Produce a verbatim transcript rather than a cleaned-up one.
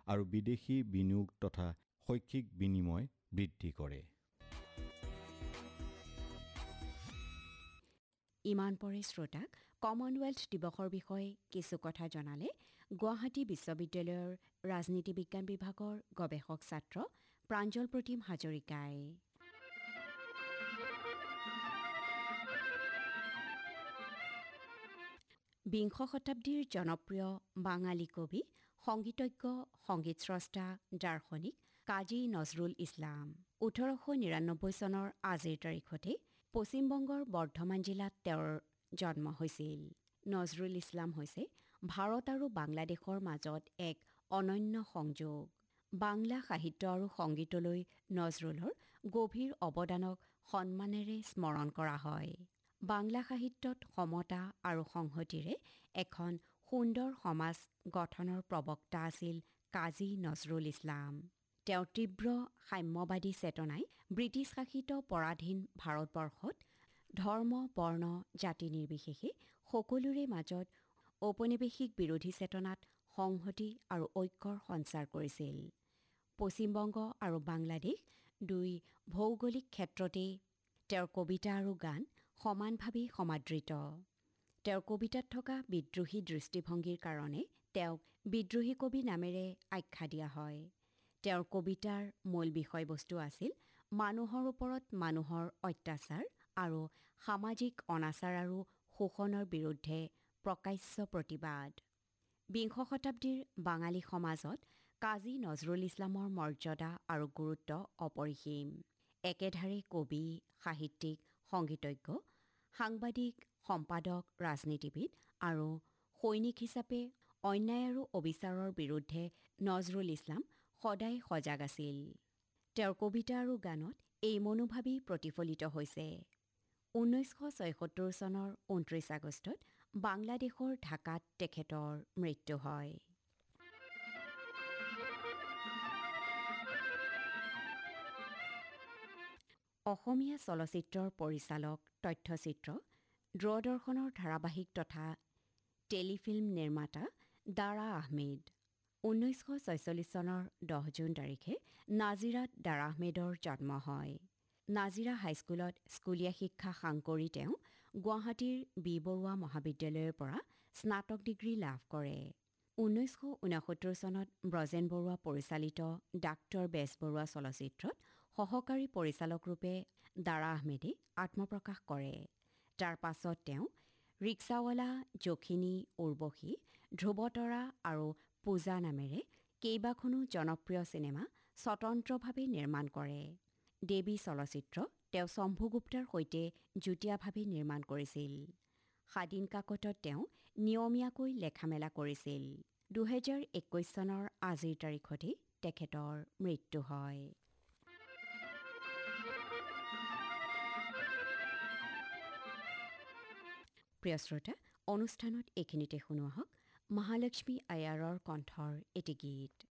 আৰু বিদেশী বিনিয়োগ তথা শৈক্ষিক বিনিময় বৃদ্ধি কৰে। ইমান পৰে শ্ৰোতাক কমনৱেলথ দিৱসৰ বিষয়ে কিছু কথা জনালে গুৱাহাটী বিশ্ববিদ্যালয়ৰ ৰাজনীতি বিজ্ঞান বিভাগৰ গৱেষক ছাত্ৰ প্ৰাঞ্জল প্ৰতিম হাজৰিকাই। বিংশ শতাব্দীৰ জনপ্ৰিয় বাঙালী কবি, সংগীতজ্ঞ, সংগীত স্ৰষ্টা, দাৰ্শনিক কাজী নজৰুল ইছলাম ওঠৰশ নিৰান্নব্বৈ চনৰ আজিৰ তাৰিখতে পশ্চিমবংগৰ বৰ্ধমান জিলাত তেওঁৰ জন্ম হৈছিল। নজৰুল ইছলাম হৈছে ভাৰত আৰু বাংলাদেশৰ মাজত এক অনন্য সংযোগ। বাংলা সাহিত্য আৰু সংগীতলৈ নজৰুলৰ গভীৰ অৱদানক সন্মানেৰে স্মৰণ কৰা হয়। বাংলা সাহিত্যত সমতা আৰু সংহতিৰে এখন সুন্দৰ সমাজ গঠনৰ প্ৰবক্তা আছিল কাজী নজৰুল ইছলাম। তেওঁৰ তীব্ৰ সাম্যবাদী চেতনাই ব্ৰিটিছ শাসিত পৰাধীন ভাৰতবৰ্ষত ধৰ্ম, বৰ্ণ, জাতি নিৰ্বিশেষে সকলোৰে মাজত ঔপনিৱেশিক বিৰোধী চেতনাত সংহতি আৰু ঐক্যৰ সঞ্চাৰ কৰিছিল। পশ্চিমবংগ আৰু বাংলাদেশ দুই ভৌগোলিক ক্ষেত্ৰতেই তেওঁৰ কবিতা আৰু গান সমানভাৱে সমাদৃত। তেওঁৰ কবিতাত থকা বিদ্ৰোহী দৃষ্টিভংগীৰ কাৰণে তেওঁক বিদ্ৰোহী কবি নামেৰে আখ্যা দিয়া হয়। তেওঁৰ কবিতাৰ মূল বিষয়বস্তু আছিল মানুহৰ ওপৰত মানুহৰ অত্যাচাৰ আৰু সামাজিক অনাচাৰ আৰু শোষণৰ বিৰুদ্ধে প্ৰকাশ্য প্ৰতিবাদ। বিংশ শতাব্দীৰ বাঙালী সমাজত কাজী নজৰুল ইছলামৰ মৰ্যাদা আৰু গুৰুত্ব অপৰিসীম। একেধাৰে কবি, সাহিত্যিক, সংগীতজ্ঞ, সাংবাদিক, সম্পাদক, ৰাজনীতিবিদ আৰু সৈনিক হিচাপে অন্যায় আৰু অবিচাৰৰ বিৰুদ্ধে নজৰুল ইছলাম সদায় সজাগ আছিল। তেওঁৰ কবিতা আৰু গানত এই মনোভাৱেই প্ৰতিফলিত হৈছে। ঊনৈছশ ছয়সত্তৰ চনৰ ঊনত্ৰিছ আগষ্টত বাংলাদেশৰ ঢাকাত তেখেতৰ মৃত্যু হয়। অসমীয়া চলচ্চিত্ৰৰ পৰিচালক, তথ্যচিত্ৰ, দূৰদৰ্শনৰ ধাৰাবাহিক তথা টেলিফিল্ম নিৰ্মাতা দাৰা আহমেদ। ঊনৈছশ ছয়চল্লিছ চনৰ দহ জুন তাৰিখে নাজিৰাত দাৰা আহমেদৰ জন্ম হয়। নাজিৰা হাইস্কুলত স্কুলীয়া শিক্ষা সাং কৰি তেওঁ গুৱাহাটীৰ বি বৰুৱা মহাবিদ্যালয়ৰ পৰা স্নাতক ডিগ্ৰী লাভ কৰে। ঊনৈছশ ঊনসত্তৰ চনত ব্ৰজেন বৰুৱা পৰিচালিত ডাক্তৰ বেজবৰুৱা চলচ্চিত্ৰত সহকাৰী পৰিচালকৰূপে দাৰা আহমেদে আত্মপ্ৰকাশ কৰে। তাৰ পাছত তেওঁ ৰিক্সাৱালা, যখিনী, উৰ্বশী, ধ্ৰুৱতৰা আৰু পূজা নামেৰে কেইবাখনো জনপ্ৰিয় চিনেমা স্বতন্ত্ৰভাৱে নিৰ্মাণ কৰে। দেৱী চলচ্চিত্ৰ তেওঁ শম্ভুগুপ্তাৰ সৈতে যুটীয়াভাৱে নিৰ্মাণ কৰিছিল। সাদিন কাকতত তেওঁ নিয়মীয়াকৈ লেখা-মেলা কৰিছিল। দুহেজাৰ একৈছ চনৰ আজিৰ তাৰিখতেই তেখেতৰ মৃত্যু হয়। প্ৰিয় শ্ৰোতা, অনুষ্ঠানত এইখিনিতে শুনো আহক মহালক্ষ্মী আয়াৰৰ কণ্ঠৰ এটি গীত।